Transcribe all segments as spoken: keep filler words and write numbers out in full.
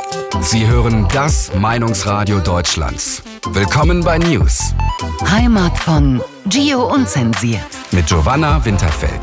Sie hören das Meinungsradio Deutschlands. Willkommen bei News. Heimat von Gio Unzensiert. Mit Giovanna Winterfeld.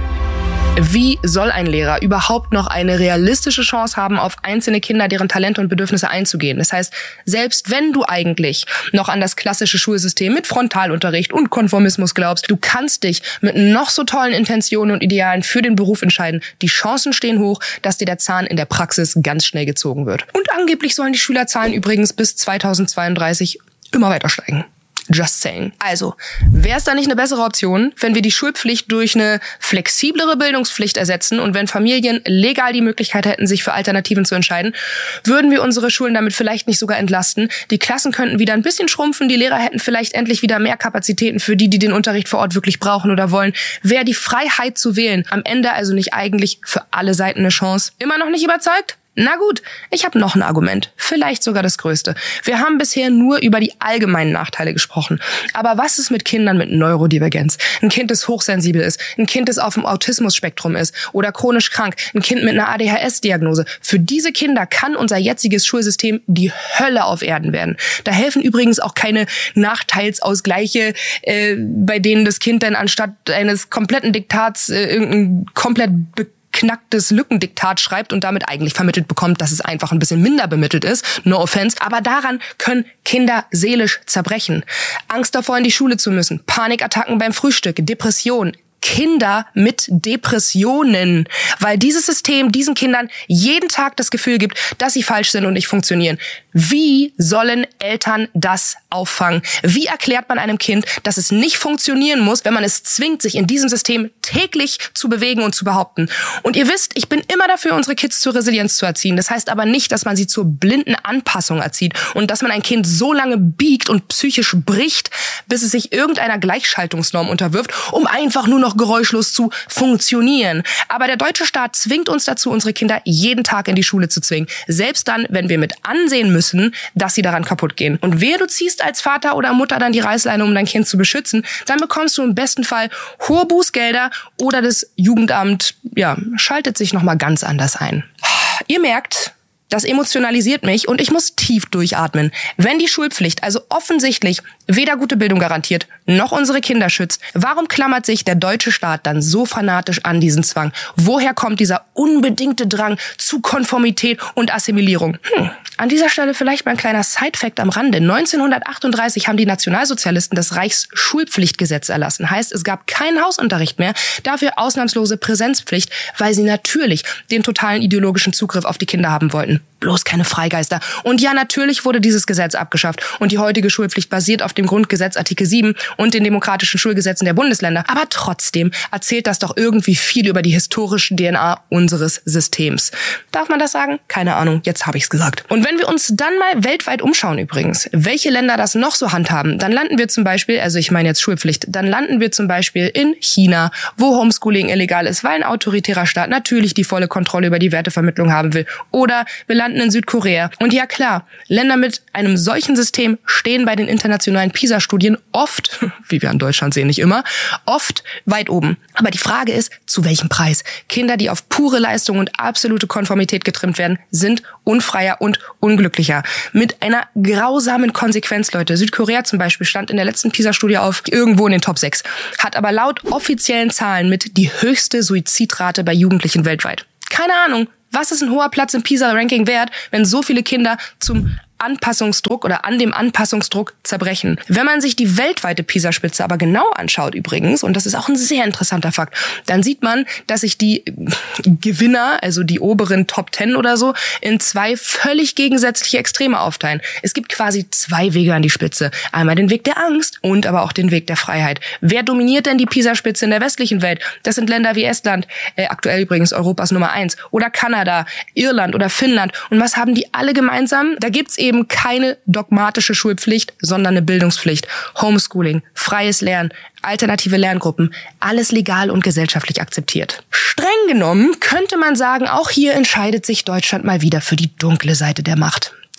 Wie soll ein Lehrer überhaupt noch eine realistische Chance haben, auf einzelne Kinder, deren Talente und Bedürfnisse einzugehen? Das heißt, selbst wenn du eigentlich noch an das klassische Schulsystem mit Frontalunterricht und Konformismus glaubst, du kannst dich mit noch so tollen Intentionen und Idealen für den Beruf entscheiden. Die Chancen stehen hoch, dass dir der Zahn in der Praxis ganz schnell gezogen wird. Und angeblich sollen die Schülerzahlen übrigens bis zweitausendzweiunddreißig immer weiter steigen. Just saying. Also, wäre es da nicht eine bessere Option, wenn wir die Schulpflicht durch eine flexiblere Bildungspflicht ersetzen und wenn Familien legal die Möglichkeit hätten, sich für Alternativen zu entscheiden, würden wir unsere Schulen damit vielleicht nicht sogar entlasten. Die Klassen könnten wieder ein bisschen schrumpfen, die Lehrer hätten vielleicht endlich wieder mehr Kapazitäten für die, die den Unterricht vor Ort wirklich brauchen oder wollen. Wäre die Freiheit zu wählen am Ende also nicht eigentlich für alle Seiten eine Chance? Immer noch nicht überzeugt? Na gut, ich habe noch ein Argument, vielleicht sogar das größte. Wir haben bisher nur über die allgemeinen Nachteile gesprochen. Aber was ist mit Kindern mit Neurodivergenz? Ein Kind, das hochsensibel ist, ein Kind, das auf dem Autismus-Spektrum ist oder chronisch krank, ein Kind mit einer A D H S-Diagnose. Für diese Kinder kann unser jetziges Schulsystem die Hölle auf Erden werden. Da helfen übrigens auch keine Nachteilsausgleiche, äh, bei denen das Kind dann anstatt eines kompletten Diktats äh, irgendein komplett knacktes Lückendiktat schreibt und damit eigentlich vermittelt bekommt, dass es einfach ein bisschen minder bemittelt ist. No offense. Aber daran können Kinder seelisch zerbrechen. Angst davor, in die Schule zu müssen. Panikattacken beim Frühstück. Depression. Kinder mit Depressionen, weil dieses System diesen Kindern jeden Tag das Gefühl gibt, dass sie falsch sind und nicht funktionieren. Wie sollen Eltern das auffangen? Wie erklärt man einem Kind, dass es nicht funktionieren muss, wenn man es zwingt, sich in diesem System täglich zu bewegen und zu behaupten? Und ihr wisst, ich bin immer dafür, unsere Kids zur Resilienz zu erziehen. Das heißt aber nicht, dass man sie zur blinden Anpassung erzieht und dass man ein Kind so lange biegt und psychisch bricht, bis es sich irgendeiner Gleichschaltungsnorm unterwirft, um einfach nur noch geräuschlos zu funktionieren. Aber der deutsche Staat zwingt uns dazu, unsere Kinder jeden Tag in die Schule zu zwingen. Selbst dann, wenn wir mit ansehen müssen, dass sie daran kaputt gehen. Und wehe, du ziehst als Vater oder Mutter dann die Reißleine, um dein Kind zu beschützen, dann bekommst du im besten Fall hohe Bußgelder oder das Jugendamt, ja, schaltet sich nochmal ganz anders ein. Ihr merkt, das emotionalisiert mich und ich muss tief durchatmen. Wenn die Schulpflicht also offensichtlich weder gute Bildung garantiert, noch unsere Kinder schützt, warum klammert sich der deutsche Staat dann so fanatisch an diesen Zwang? Woher kommt dieser unbedingte Drang zu Konformität und Assimilierung? Hm. An dieser Stelle vielleicht mal ein kleiner Sidefact am Rande. neunzehnhundertachtunddreißig haben die Nationalsozialisten das Reichsschulpflichtgesetz erlassen. Heißt, es gab keinen Hausunterricht mehr, dafür ausnahmslose Präsenzpflicht, weil sie natürlich den totalen ideologischen Zugriff auf die Kinder haben wollten. Bloß keine Freigeister. Und ja, natürlich wurde dieses Gesetz abgeschafft. Und die heutige Schulpflicht basiert auf dem Grundgesetz Artikel sieben und den demokratischen Schulgesetzen der Bundesländer. Aber trotzdem erzählt das doch irgendwie viel über die historische D N A unseres Systems. Darf man das sagen? Keine Ahnung, jetzt habe ich's gesagt. Und wenn wir uns dann mal weltweit umschauen übrigens, welche Länder das noch so handhaben, dann landen wir zum Beispiel, also ich meine jetzt Schulpflicht, dann landen wir zum Beispiel in China, wo Homeschooling illegal ist, weil ein autoritärer Staat natürlich die volle Kontrolle über die Wertevermittlung haben will. Oder wir landen in Südkorea. Und ja klar, Länder mit einem solchen System stehen bei den internationalen PISA-Studien oft, wie wir in Deutschland sehen, nicht immer, oft weit oben. Aber die Frage ist, zu welchem Preis? Kinder, die auf pure Leistung und absolute Konformität getrimmt werden, sind unfreier und unglücklicher. Mit einer grausamen Konsequenz, Leute. Südkorea zum Beispiel stand in der letzten PISA-Studie auf irgendwo in den Top sechs, hat aber laut offiziellen Zahlen mit die höchste Suizidrate bei Jugendlichen weltweit. Keine Ahnung. Was ist ein hoher Platz im PISA-Ranking wert, wenn so viele Kinder zum Anpassungsdruck oder an dem Anpassungsdruck zerbrechen? Wenn man sich die weltweite PISA-Spitze aber genau anschaut übrigens, und das ist auch ein sehr interessanter Fakt, dann sieht man, dass sich die Gewinner, also die oberen Top Ten oder so, in zwei völlig gegensätzliche Extreme aufteilen. Es gibt quasi zwei Wege an die Spitze. Einmal den Weg der Angst und aber auch den Weg der Freiheit. Wer dominiert denn die PISA-Spitze in der westlichen Welt? Das sind Länder wie Estland, äh, aktuell übrigens Europas Nummer eins, oder Kanada, Irland oder Finnland. Und was haben die alle gemeinsam? Da gibt's eben eben keine dogmatische Schulpflicht, sondern eine Bildungspflicht. Homeschooling, freies Lernen, alternative Lerngruppen, alles legal und gesellschaftlich akzeptiert. Streng genommen könnte man sagen, auch hier entscheidet sich Deutschland mal wieder für die dunkle Seite der Macht.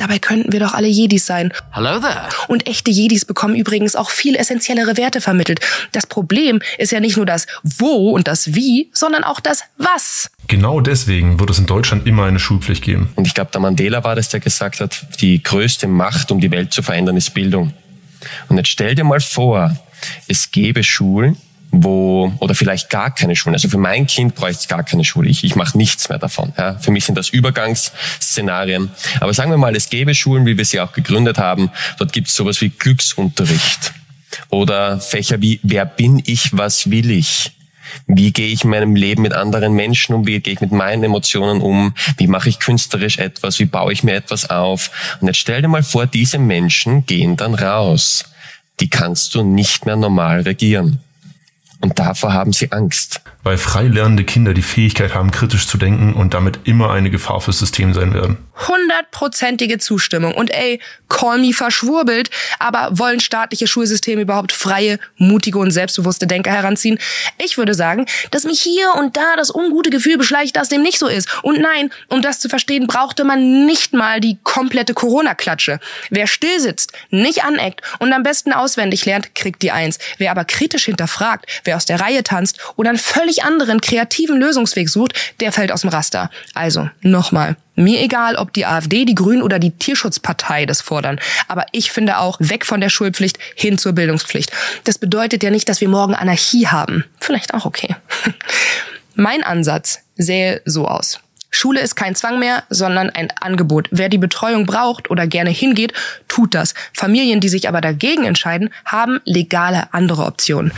Dabei könnten wir doch alle Jedis sein. Hello there. Und echte Jedis bekommen übrigens auch viel essentiellere Werte vermittelt. Das Problem ist ja nicht nur das Wo und das Wie, sondern auch das Was. Genau deswegen wird es in Deutschland immer eine Schulpflicht geben. Und ich glaube, der Mandela war das, der gesagt hat, die größte Macht, um die Welt zu verändern, ist Bildung. Und jetzt stell dir mal vor, es gäbe Schulen, wo, oder vielleicht gar keine Schulen. Also für mein Kind bräuchte es gar keine Schule. Ich, ich mache nichts mehr davon. Ja. Für mich sind das Übergangsszenarien. Aber sagen wir mal, es gäbe Schulen, wie wir sie auch gegründet haben. Dort gibt es sowas wie Glücksunterricht. Oder Fächer wie, wer bin ich, was will ich? Wie gehe ich in meinem Leben mit anderen Menschen um? Wie gehe ich mit meinen Emotionen um? Wie mache ich künstlerisch etwas? Wie baue ich mir etwas auf? Und jetzt stell dir mal vor, diese Menschen gehen dann raus. Die kannst du nicht mehr normal regieren. Und davor haben sie Angst. Weil frei lernende Kinder die Fähigkeit haben, kritisch zu denken und damit immer eine Gefahr fürs System sein werden. Hundertprozentige Zustimmung. Und ey, call me verschwurbelt, aber wollen staatliche Schulsysteme überhaupt freie, mutige und selbstbewusste Denker heranziehen? Ich würde sagen, dass mich hier und da das ungute Gefühl beschleicht, dass dem nicht so ist. Und nein, um das zu verstehen, brauchte man nicht mal die komplette Corona-Klatsche. Wer still sitzt, nicht aneckt und am besten auswendig lernt, kriegt die Eins. Wer aber kritisch hinterfragt, wer aus der Reihe tanzt oder einen völlig anderen kreativen Lösungsweg sucht, der fällt aus dem Raster. Also, nochmal. Mir egal, ob die AfD, die Grünen oder die Tierschutzpartei das fordern. Aber ich finde auch, weg von der Schulpflicht hin zur Bildungspflicht. Das bedeutet ja nicht, dass wir morgen Anarchie haben. Vielleicht auch okay. Mein Ansatz sähe so aus. Schule ist kein Zwang mehr, sondern ein Angebot. Wer die Betreuung braucht oder gerne hingeht, tut das. Familien, die sich aber dagegen entscheiden, haben legale andere Optionen.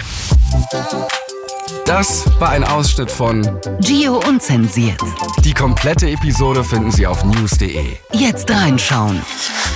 Das war ein Ausschnitt von Gio Unzensiert. Die komplette Episode finden Sie auf news punkt de. Jetzt reinschauen.